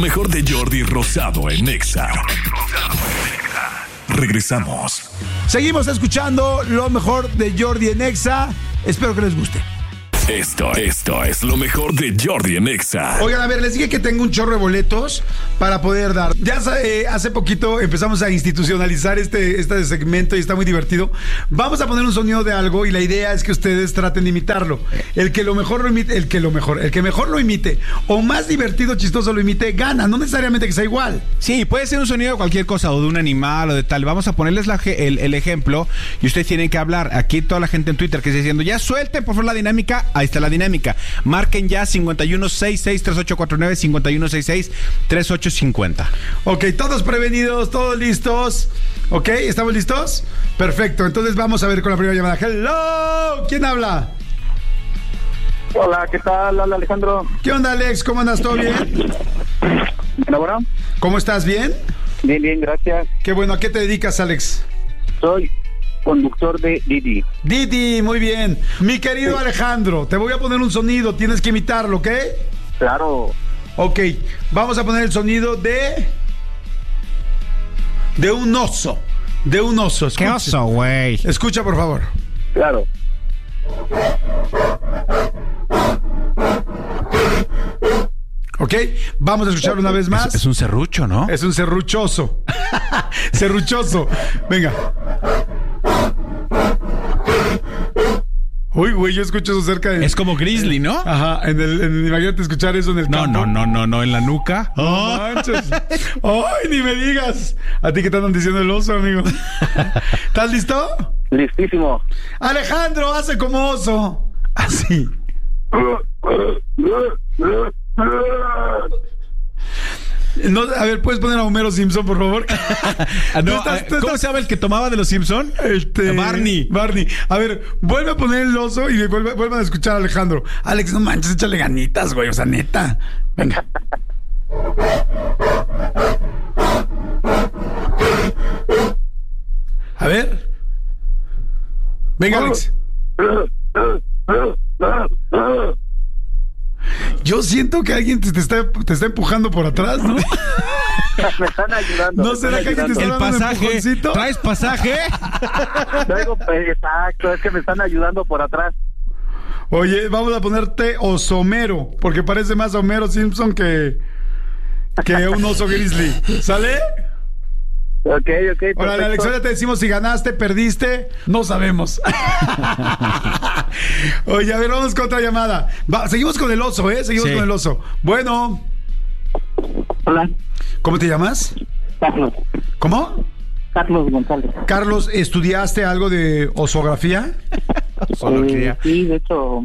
mejor de Jordi Rosado en Exa. Regresamos. Seguimos escuchando lo mejor de Jordi en Exa. Espero que les guste. Esto es lo mejor de Jordi en Exa. Oigan, a ver, les dije que tengo un chorro de boletos para poder dar. Ya hace poquito empezamos a institucionalizar este segmento y está muy divertido. Vamos a poner un sonido de algo y la idea es que ustedes traten de imitarlo. El que mejor lo imite o más divertido, chistoso lo imite, gana. No necesariamente que sea igual. Sí, puede ser un sonido de cualquier cosa o de un animal o de tal. Vamos a ponerles el ejemplo y ustedes tienen que hablar. Aquí toda la gente en Twitter que está diciendo, ya suelten por favor la dinámica. Ahí está la dinámica. Marquen ya 5166-3849, 5166-3850. Ok, todos prevenidos, todos listos. Ok, ¿estamos listos? Perfecto, entonces vamos a ver con la primera llamada. ¡Hello! ¿Quién habla? Hola, ¿qué tal? Hola, Alejandro. ¿Qué onda, Alex? ¿Cómo andas? ¿Todo bien? ¿Bueno? ¿Cómo estás? ¿Bien? Bien, gracias. Qué bueno. ¿A qué te dedicas, Alex? Soy conductor de Didi. Didi, muy bien. Mi querido Alejandro, te voy a poner un sonido, tienes que imitarlo, ¿ok? Claro. Ok, vamos a poner el sonido de un oso. De un oso. Escucha. ¿Qué oso, güey? Escucha, por favor. Claro. Ok, vamos a escucharlo una vez más. Es un serrucho, ¿no? Es un serruchoso. Serruchoso. Venga. Uy, güey, yo escucho eso cerca de... Es como grizzly, ¿no? Ajá, imagínate escuchar eso en el campo. No, en la nuca. No manches. ¡Ay, ni me digas! ¿A ti qué te andan diciendo el oso, amigo? ¿Estás listo? Listísimo. Alejandro, hace como oso. Así. No, a ver, ¿puedes poner a Homero Simpson, por favor? No, ¿cómo se llama el que tomaba de los Simpson? Barney. A ver, vuelve a poner el oso y vuelvan a escuchar a Alejandro. Alex, no manches, échale ganitas, güey, o sea, neta. Venga. A ver. Venga, Alex. Yo siento que alguien te está empujando por atrás, ¿no? Me están ayudando. ¿No será que alguien te está dando un empujoncito? ¿Traes pasaje? Exacto, es que me están ayudando por atrás. Oye, vamos a ponerte Osomero, porque parece más Homero Simpson que un oso grizzly. ¿Sale? Ok, perfecto. Hola, Alex, ahora te decimos si ganaste, perdiste, no sabemos. Oye, a ver, vamos con otra llamada. Seguimos con el oso, ¿eh? Seguimos con el oso. Bueno. Hola. ¿Cómo te llamas? Carlos. ¿Cómo? Carlos González. Carlos, ¿estudiaste algo de osografía? Sí, de hecho,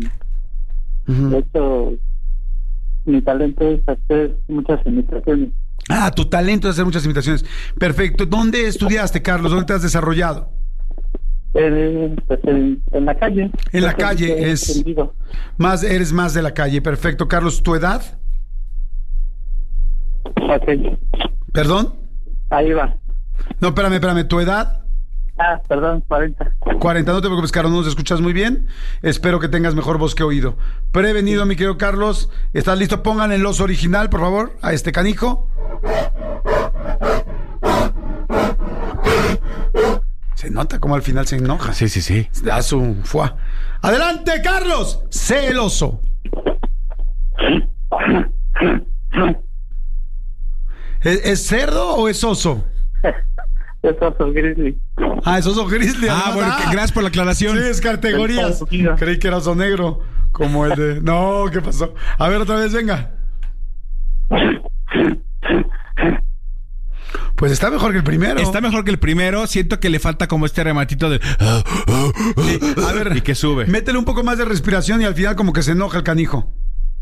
mi talento es hacer muchas imitaciones. Ah, tu talento es hacer muchas imitaciones. Perfecto. ¿Dónde estudiaste, Carlos? ¿Dónde te has desarrollado? En la calle. En la calle eres más de la calle. Perfecto. Carlos, ¿tu edad? Ok. ¿Perdón? Ahí va. No, espérame. ¿Tu edad? Perdón, 40. 40, no te preocupes, Carlos, no nos escuchas muy bien. Espero que tengas mejor voz que oído. Prevenido, mi querido Carlos. ¿Estás listo? Pongan el oso original, por favor, a este canijo. Se nota como al final se enoja. Sí. Da su fuá. ¡Adelante, Carlos! Sé el oso. ¿Es cerdo o es oso? Es oso grizzly. Es oso grizzly. Bueno, gracias por la aclaración. Sí, es categorías. Creí que era oso negro, como el de... No, ¿qué pasó? A ver, otra vez, venga. Pues está mejor que el primero. Está mejor que el primero. Siento que le falta como este rematito de... Sí, a ver, y que sube. Métele un poco más de respiración y al final como que se enoja el canijo.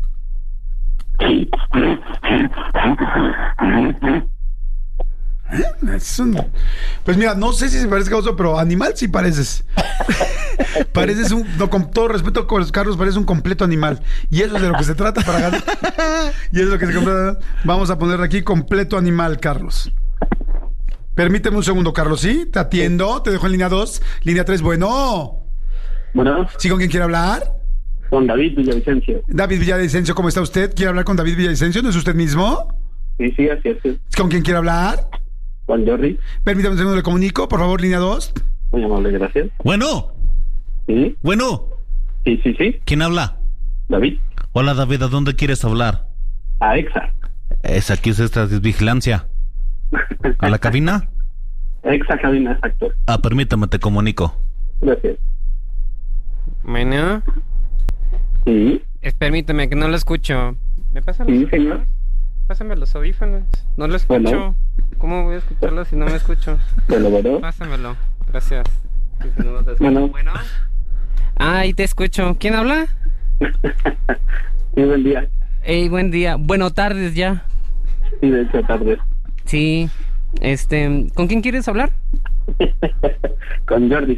Pues mira, no sé si se parece a oso, pero animal sí pareces. Pareces con todo respeto, Carlos, pareces un completo animal. Y eso es de lo que se trata para ganar. Y eso es lo que se trata. Vamos a poner aquí completo animal, Carlos. Permíteme un segundo, Carlos, ¿sí? Te atiendo, te dejo en línea 2. Línea 3, bueno. ¿Sí, con quién quiere hablar? Con David Villavicencio. David Villavicencio, ¿cómo está usted? ¿Quiere hablar con David Villavicencio? ¿No es usted mismo? Sí, así es. ¿Con quién quiere hablar? Juan Jordi. Permítame un segundo, le comunico. Por favor, línea 2. Muy amable, gracias. Bueno, Sí, sí. ¿Quién habla? David. Hola, David, ¿a dónde quieres hablar? A EXA. Aquí es esta vigilancia. ¿A la cabina? EXA cabina, exacto. Permítame, te comunico. Gracias. Bueno, Sí, permíteme que no lo escucho. ¿Me pasa los sí, audífonos? señor. Pásame los audífonos. No lo escucho. Bueno. ¿Cómo voy a escucharlo si no me escucho? Bueno. Pásamelo. Gracias. Sí, si no, no te escucho. Bueno. Ahí te escucho. ¿Quién habla? Sí, buen día. Buen día. Bueno, tardes ya. Sí, de hecho, tarde. Sí. ¿Con quién quieres hablar? Con Jordi.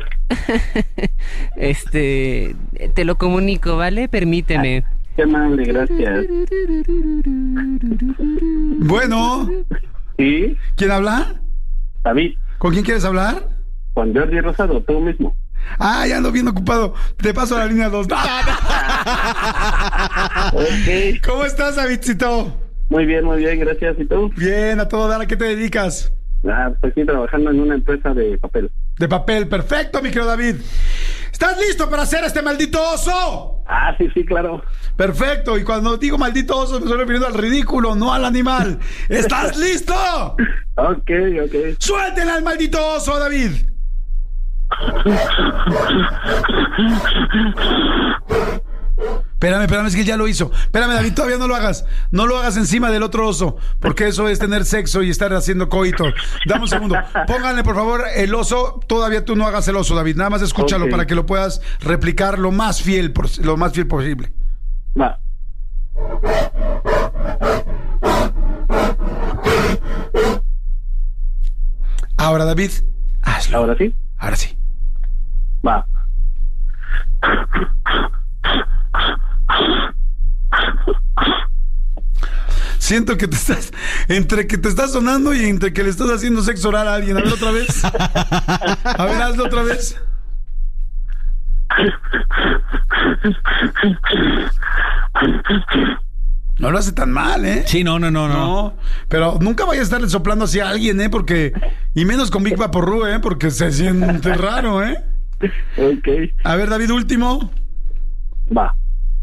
Te lo comunico, ¿vale? Permíteme. Qué amable, gracias. Bueno, Sí, ¿quién habla? David. ¿Con quién quieres hablar? Con Jordi Rosado, tú mismo. Ah, ya ando bien ocupado. Te paso a la línea 2. Ok. ¿Cómo estás, Davidcito? Muy bien, gracias. ¿Y tú? Bien, a todo dar. ¿A qué te dedicas? Pues estoy trabajando en una empresa de papel. De papel. Perfecto, mi querido David. ¿Estás listo para hacer este maldito oso? Ah, sí, claro. Perfecto. Y cuando digo maldito oso me estoy refiriendo al ridículo, no al animal. ¿Estás listo? Ok. ¡Suéltela al maldito oso, David! Espérame, es que ya lo hizo. Espérame, David, todavía no lo hagas. No lo hagas encima del otro oso, porque eso es tener sexo y estar haciendo coito. Dame un segundo. Pónganle, por favor, el oso. Todavía tú no hagas el oso, David. Nada más escúchalo para que lo puedas replicar lo más fiel posible. Va. Ahora, David, hazlo. ¿Ahora sí? Ahora sí. Va. Siento que te estás, entre que te estás sonando y entre que le estás haciendo sexo oral a alguien. A ver otra vez. A ver, hazlo otra vez. No lo hace tan mal, ¿eh? Sí, no. No, pero nunca vayas a estarle soplando así a alguien, ¿eh? Porque, y menos con Big Vaporru, ¿eh? Porque se siente raro, ¿eh? Ok. A ver, David, último. Va.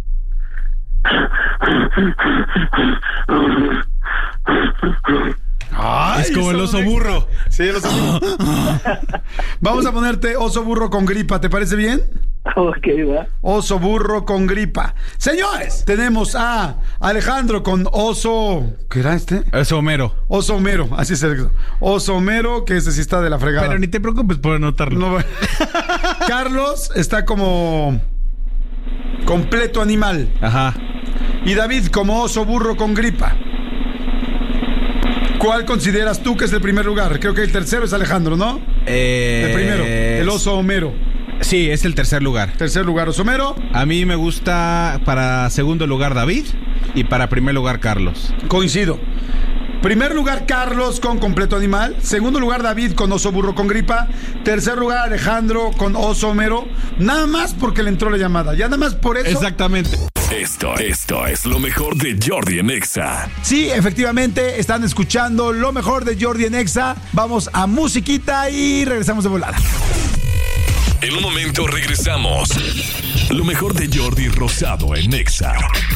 Ay, Es como el oso extra. burro. Sí, el oso burro. Vamos a ponerte oso burro con gripa, ¿te parece bien? Ok, va. Oso burro con gripa. Señores, tenemos a Alejandro con oso... ¿Qué era este? Es Homero. Oso Homero, así es el... Oso Homero, que ese sí está de la fregada. Pero ni te preocupes por anotarlo. No, Carlos está como... completo animal. Ajá. Y David como oso burro con gripa. ¿Cuál consideras tú que es el primer lugar? Creo que el tercero es Alejandro, ¿no? El primero, el oso Homero. Sí, es el tercer lugar. Tercer lugar, oso Homero. A mí me gusta para segundo lugar David y para primer lugar Carlos. Coincido. Primer lugar, Carlos con completo animal. Segundo lugar, David con oso burro con gripa. Tercer lugar, Alejandro con oso Homero. Nada más porque le entró la llamada. Ya nada más por eso. Exactamente. Esto es lo mejor de Jordi en Exa. Sí, efectivamente, están escuchando lo mejor de Jordi en Exa. Vamos a musiquita y regresamos de volada. En un momento regresamos. Lo mejor de Jordi Rosado en Exa.